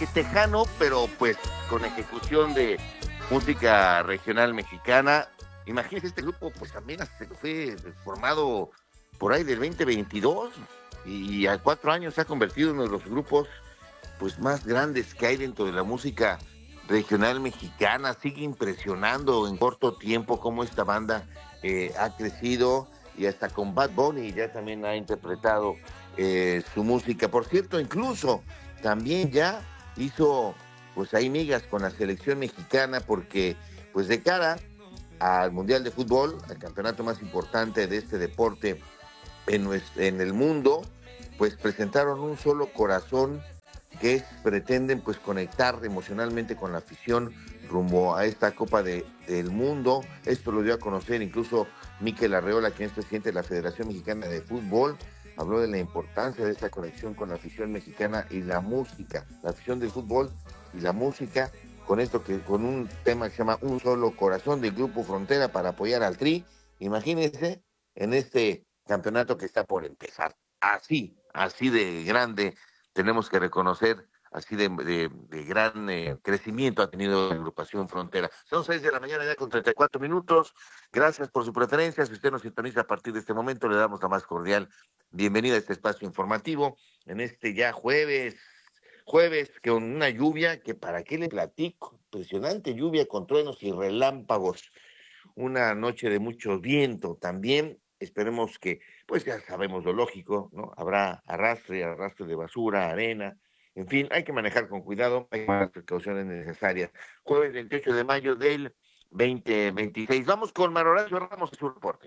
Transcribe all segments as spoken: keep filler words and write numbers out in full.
que tejano, pero pues con ejecución de música regional mexicana. Imagínense, este grupo pues también se fue formado por ahí del veinte veintidós y a cuatro años se ha convertido en uno de los grupos pues más grandes que hay dentro de la música regional mexicana. Sigue impresionando en corto tiempo cómo esta banda eh, ha crecido, y hasta con Bad Bunny ya también ha interpretado eh, su música. Por cierto, incluso también ya hizo pues ahí migas con la selección mexicana, porque pues de cara al Mundial de Fútbol, al campeonato más importante de este deporte en, nuestro, en el mundo, pues presentaron Un Solo Corazón, que es, pretenden pues conectar emocionalmente con la afición rumbo a esta Copa de, del Mundo. Esto lo dio a conocer incluso Mikel Arreola, quien es presidente de la Federación Mexicana de Fútbol. Habló de la importancia de esta conexión con la afición mexicana y la música, la afición del fútbol y la música, con esto que con un tema que se llama Un Solo Corazón del Grupo Frontera para apoyar al Tri. Imagínense en este campeonato que está por empezar. Así, así de grande tenemos que reconocer, así de, de, de gran eh, crecimiento ha tenido la agrupación Frontera. Son seis de la mañana ya con treinta y cuatro minutos. Gracias por su preferencia. Si usted nos sintoniza a partir de este momento, le damos la más cordial bienvenida a este espacio informativo en este ya jueves, jueves con una lluvia que para qué le platico, impresionante lluvia con truenos y relámpagos, una noche de mucho viento también. Esperemos que, pues ya sabemos lo lógico, ¿no? Habrá arrastre, arrastre de basura, arena, en fin, hay que manejar con cuidado, hay que tomar las precauciones necesarias. Jueves veintiocho de mayo del veinte veintiséis. Vamos con Manuel Horacio Ramos y su reporte.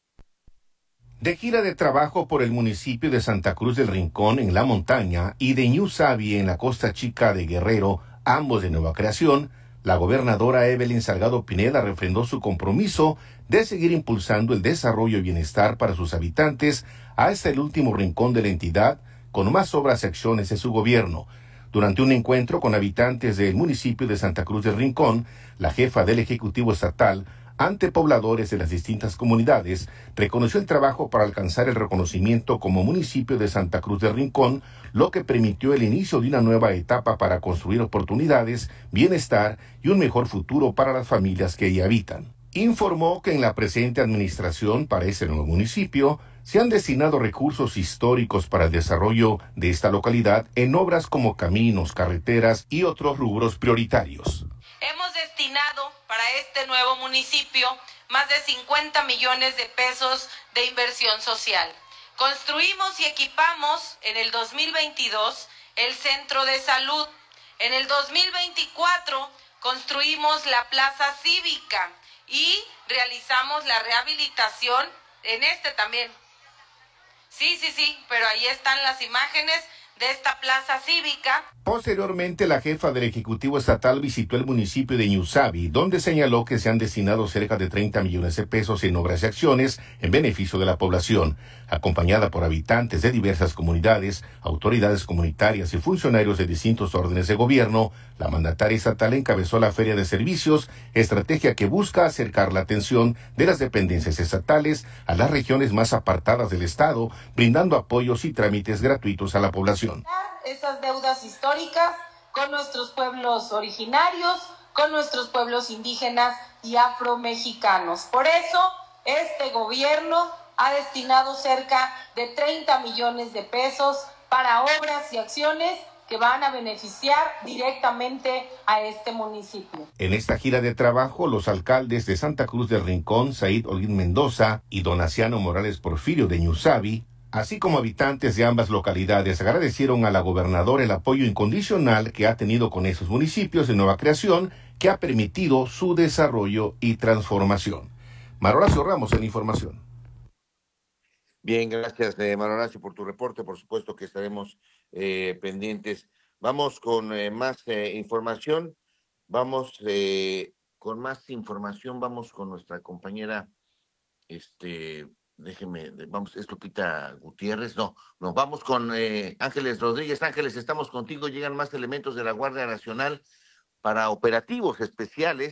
De gira de trabajo por el municipio de Santa Cruz del Rincón en la montaña y de Ñu Sabi en la costa chica de Guerrero, ambos de nueva creación, la gobernadora Evelyn Salgado Pineda refrendó su compromiso de seguir impulsando el desarrollo y bienestar para sus habitantes hasta el último rincón de la entidad, con más obras y acciones de su gobierno. Durante un encuentro con habitantes del municipio de Santa Cruz del Rincón, la jefa del Ejecutivo Estatal, ante pobladores de las distintas comunidades, reconoció el trabajo para alcanzar el reconocimiento como municipio de Santa Cruz del Rincón, lo que permitió el inicio de una nueva etapa para construir oportunidades, bienestar y un mejor futuro para las familias que ahí habitan. Informó que en la presente administración para ese nuevo municipio se han destinado recursos históricos para el desarrollo de esta localidad en obras como caminos, carreteras y otros rubros prioritarios. Hemos destinado para este nuevo municipio más de cincuenta millones de pesos de inversión social. Construimos y equipamos en el dos mil veintidós el centro de salud. En el dos mil veinticuatro construimos la plaza cívica y realizamos la rehabilitación en este también. Sí, sí, sí, pero ahí están las imágenes de esta plaza cívica. Posteriormente, la jefa del Ejecutivo Estatal visitó el municipio de Ñu Sabi, donde señaló que se han destinado cerca de treinta millones de pesos en obras y acciones en beneficio de la población. Acompañada por habitantes de diversas comunidades, autoridades comunitarias y funcionarios de distintos órdenes de gobierno, la mandataria estatal encabezó la Feria de Servicios, estrategia que busca acercar la atención de las dependencias estatales a las regiones más apartadas del Estado, brindando apoyos y trámites gratuitos a la población. Esas deudas históricas con nuestros pueblos originarios, con nuestros pueblos indígenas y afromexicanos. Por eso, este gobierno ha destinado cerca de treinta millones de pesos para obras y acciones que van a beneficiar directamente a este municipio. En esta gira de trabajo, los alcaldes de Santa Cruz del Rincón, Said Holguín Mendoza y Donaciano Morales Porfirio de Ñu Sabi, así como habitantes de ambas localidades, agradecieron a la gobernadora el apoyo incondicional que ha tenido con esos municipios de nueva creación, que ha permitido su desarrollo y transformación. Manuel Horacio Ramos en información. Bien, gracias, eh, Manuel Horacio, por tu reporte. Por supuesto que estaremos eh, pendientes. Vamos con eh, más eh, información. Vamos eh, con más información. Vamos con nuestra compañera, este, déjeme, vamos, es Lupita Gutiérrez. No, no, vamos con eh, Ángeles Rodríguez. Ángeles, estamos contigo. Llegan más elementos de la Guardia Nacional para operativos especiales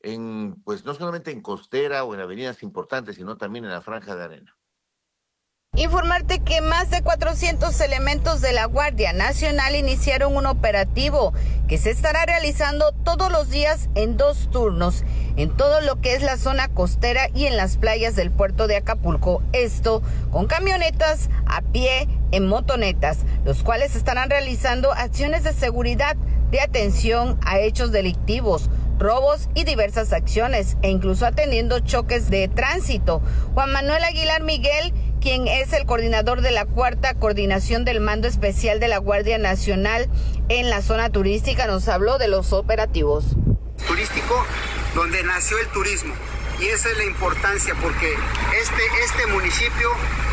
en, pues, no solamente en costera o en avenidas importantes, sino también en la Franja de Arena. Informarte que más de cuatrocientos elementos de la Guardia Nacional iniciaron un operativo que se estará realizando todos los días en dos turnos en todo lo que es la zona costera y en las playas del puerto de Acapulco. Esto con camionetas, a pie, en motonetas, los cuales estarán realizando acciones de seguridad, de atención a hechos delictivos, robos y diversas acciones, e incluso atendiendo choques de tránsito. Juan Manuel Aguilar Miguel, quien es el coordinador de la cuarta coordinación del Mando Especial de la Guardia Nacional en la zona turística, nos habló de los operativos. Turístico, donde nació el turismo, y esa es la importancia, porque este, este municipio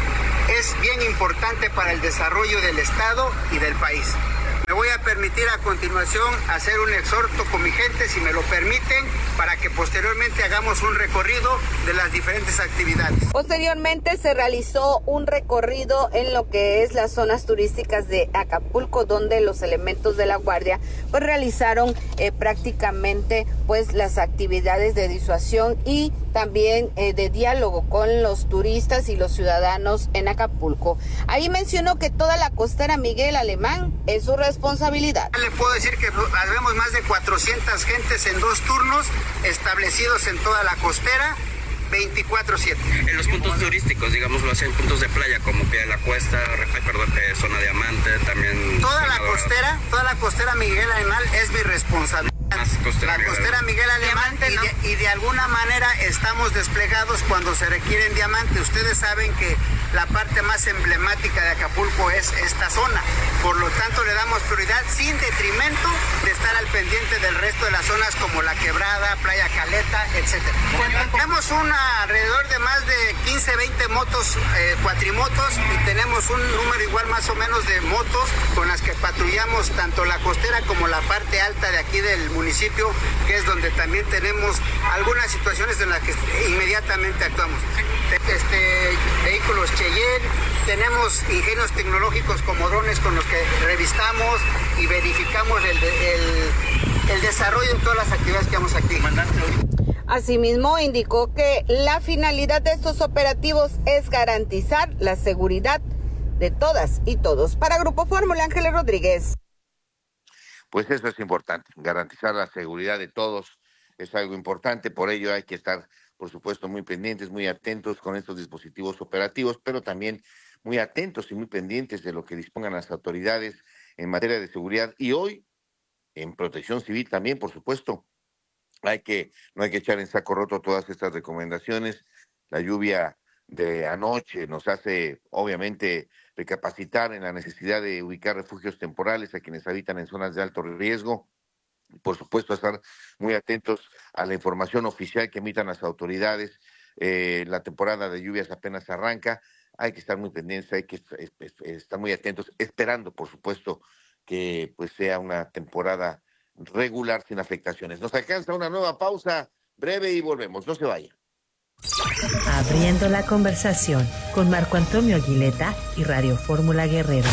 es bien importante para el desarrollo del estado y del país. Me voy a permitir a continuación hacer un exhorto con mi gente, si me lo permiten, para que posteriormente hagamos un recorrido de las diferentes actividades. Posteriormente se realizó un recorrido en lo que es las zonas turísticas de Acapulco, donde los elementos de la Guardia pues realizaron eh, prácticamente pues las actividades de disuasión y también eh, de diálogo con los turistas y los ciudadanos en Acapulco. Ahí mencionó que toda la costera Miguel Alemán es su responsabilidad. Le puedo decir que habemos más de cuatrocientas gentes en dos turnos establecidos en toda la costera, veinticuatro siete. En los puntos turísticos, digámoslo así, en puntos de playa como Pie de la Cuesta, perdón, eh, Zona Diamante, también... Toda la costera, toda la costera Miguel Alemán es mi responsabilidad. Costera la costera Miguel Alemán, Diamante, ¿no? y, de, y de alguna manera estamos desplegados cuando se requieren diamantes. Ustedes saben que la parte más emblemática de Acapulco es esta zona, por lo tanto le damos prioridad sin detrimento de estar al pendiente del resto de las zonas como La Quebrada, Playa Caleta, etcétera. Tenemos una, alrededor de más de quince, veinte motos, eh, cuatrimotos, y tenemos un número igual más o menos de motos con las que patrullamos tanto la costera como la parte alta de aquí del municipio, que es donde también tenemos algunas situaciones en las que inmediatamente actuamos. Este, vehículos Cheyenne, tenemos ingenios tecnológicos como drones con los que revistamos y verificamos el, el, el desarrollo en todas las actividades que vamos aquí. Asimismo, indicó que la finalidad de estos operativos es garantizar la seguridad de todas y todos. Para Grupo Fórmula, Ángeles Rodríguez. Pues eso es importante, garantizar la seguridad de todos es algo importante, por ello hay que estar, por supuesto, muy pendientes, muy atentos con estos dispositivos operativos, pero también muy atentos y muy pendientes de lo que dispongan las autoridades en materia de seguridad y hoy en protección civil también, por supuesto. Hay que, no hay que echar en saco roto todas estas recomendaciones. La lluvia de anoche nos hace, obviamente, recapacitar en la necesidad de ubicar refugios temporales a quienes habitan en zonas de alto riesgo. Por supuesto, estar muy atentos a la información oficial que emitan las autoridades. Eh, la temporada de lluvias apenas arranca. Hay que estar muy pendientes, hay que estar muy atentos, esperando, por supuesto, que pues sea una temporada regular sin afectaciones. Nos alcanza una nueva pausa breve y volvemos. No se vaya. Abriendo la conversación con Marco Antonio Aguileta y Radio Fórmula Guerrero.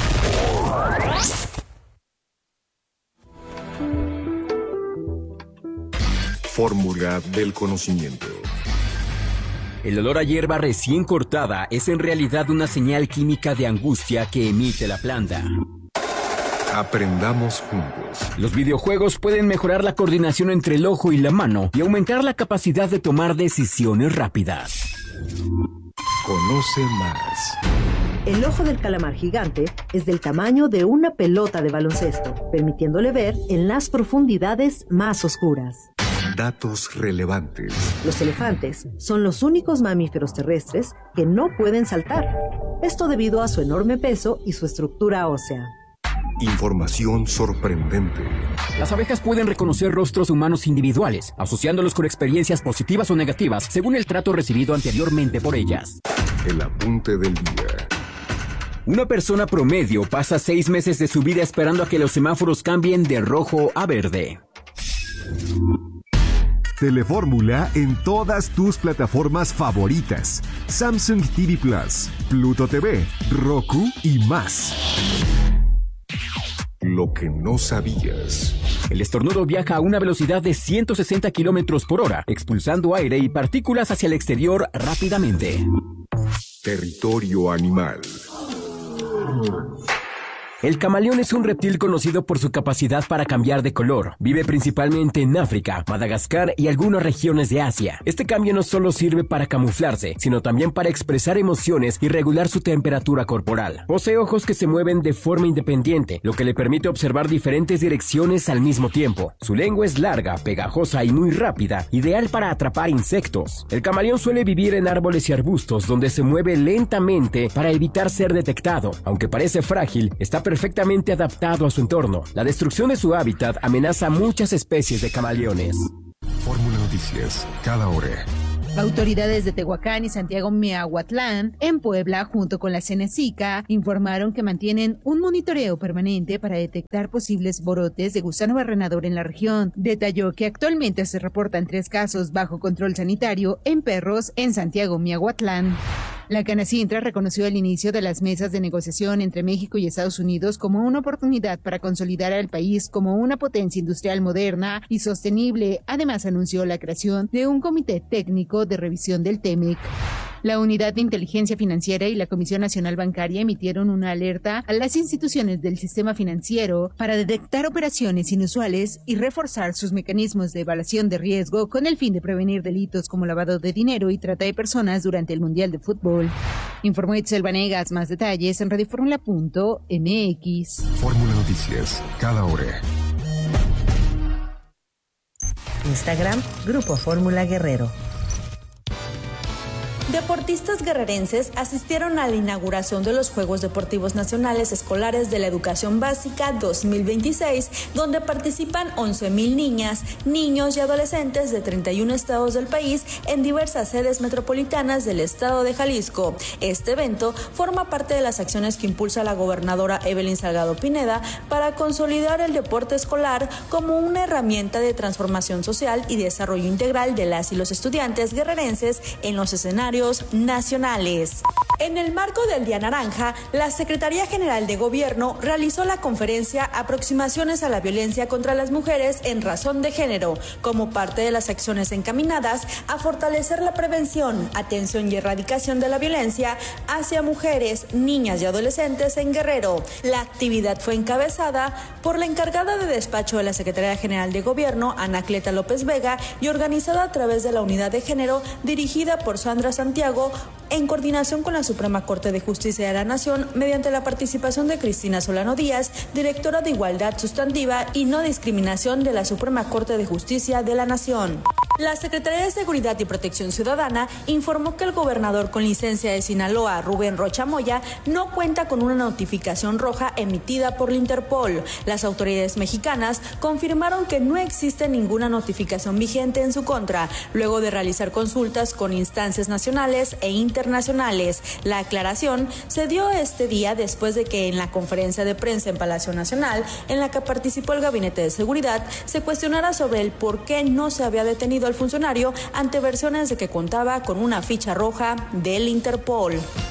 Fórmula del conocimiento. El olor a hierba recién cortada es en realidad una señal química de angustia que emite la planta. Aprendamos juntos. Los videojuegos pueden mejorar la coordinación entre el ojo y la mano y aumentar la capacidad de tomar decisiones rápidas. Conoce más. El ojo del calamar gigante es del tamaño de una pelota de baloncesto, permitiéndole ver en las profundidades más oscuras. Datos relevantes. Los elefantes son los únicos mamíferos terrestres que no pueden saltar. Esto debido a su enorme peso y su estructura ósea. Información sorprendente. Las abejas pueden reconocer rostros humanos individuales, asociándolos con experiencias positivas o negativas según el trato recibido anteriormente por ellas. El apunte del día. Una persona promedio pasa seis meses de su vida esperando a que los semáforos cambien de rojo a verde. Telefórmula en todas tus plataformas favoritas. Samsung T V Plus, Pluto T V, Roku y más. Lo que no sabías. El estornudo viaja a una velocidad de ciento sesenta kilómetros por hora, expulsando aire y partículas hacia el exterior rápidamente. Territorio animal. El camaleón es un reptil conocido por su capacidad para cambiar de color. Vive principalmente en África, Madagascar y algunas regiones de Asia. Este cambio no solo sirve para camuflarse, sino también para expresar emociones y regular su temperatura corporal. Posee ojos que se mueven de forma independiente, lo que le permite observar diferentes direcciones al mismo tiempo. Su lengua es larga, pegajosa y muy rápida, ideal para atrapar insectos. El camaleón suele vivir en árboles y arbustos donde se mueve lentamente para evitar ser detectado. Aunque parece frágil, está perfectamente adaptado a su entorno. La destrucción de su hábitat amenaza a muchas especies de camaleones. Fórmula Noticias, cada hora. Autoridades de Tehuacán y Santiago Miahuatlán, en Puebla, junto con la Cenezica, informaron que mantienen un monitoreo permanente para detectar posibles brotes de gusano barrenador en la región. Detalló que actualmente se reportan tres casos bajo control sanitario en perros en Santiago Miahuatlán. La Canacintra reconoció el inicio de las mesas de negociación entre México y Estados Unidos como una oportunidad para consolidar al país como una potencia industrial moderna y sostenible. Además, anunció la creación de un comité técnico de revisión del TEMEC. La Unidad de Inteligencia Financiera y la Comisión Nacional Bancaria emitieron una alerta a las instituciones del sistema financiero para detectar operaciones inusuales y reforzar sus mecanismos de evaluación de riesgo con el fin de prevenir delitos como lavado de dinero y trata de personas durante el Mundial de Fútbol. Informó Itzel Vanegas. Más detalles en radioformula punto m x. Fórmula Noticias, cada hora. Instagram, Grupo Fórmula Guerrero. Deportistas guerrerenses asistieron a la inauguración de los Juegos Deportivos Nacionales Escolares de la Educación Básica dos mil veintiséis, donde participan once mil niñas, niños y adolescentes de treinta y un estados del país en diversas sedes metropolitanas del estado de Jalisco. Este evento forma parte de las acciones que impulsa la gobernadora Evelyn Salgado Pineda para consolidar el deporte escolar como una herramienta de transformación social y desarrollo integral de las y los estudiantes guerrerenses en los escenarios nacionales. En el marco del Día Naranja, la Secretaría General de Gobierno realizó la conferencia Aproximaciones a la Violencia contra las Mujeres en Razón de Género, como parte de las acciones encaminadas a fortalecer la prevención, atención y erradicación de la violencia hacia mujeres, niñas y adolescentes en Guerrero. La actividad fue encabezada por la encargada de despacho de la Secretaría General de Gobierno, Anacleta López Vega, y organizada a través de la Unidad de Género, dirigida por Sandra Santiago, en coordinación con la Suprema Corte de Justicia de la Nación, mediante la participación de Cristina Solano Díaz, directora de Igualdad Sustantiva y No Discriminación de la Suprema Corte de Justicia de la Nación. La Secretaría de Seguridad y Protección Ciudadana informó que el gobernador con licencia de Sinaloa, Rubén Rocha Moya, no cuenta con una notificación roja emitida por la Interpol. Las autoridades mexicanas confirmaron que no existe ninguna notificación vigente en su contra, luego de realizar consultas con instancias nacionales e internacionales. La aclaración se dio este día después de que en la conferencia de prensa en Palacio Nacional, en la que participó el Gabinete de Seguridad, se cuestionara sobre el por qué no se había detenido al funcionario ante versiones de que contaba con una ficha roja del Interpol.